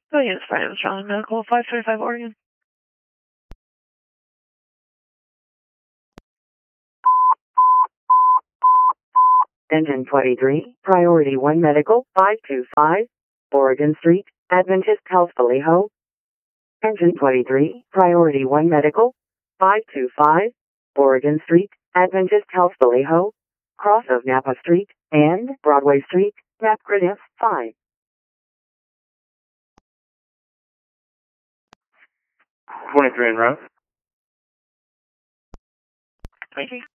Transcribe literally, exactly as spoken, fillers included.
Go units, Brian Armstrong, Medical, five twenty-five Oregon. Engine twenty-three, Priority one Medical, five two five, Oregon Street, Adventist Health Vallejo. Engine twenty-three, Priority one Medical, five two five, Oregon Street, Adventist Health Vallejo, cross of Napa Street, and Broadway Street, Napgriff five. twenty-three en route. twenty-three.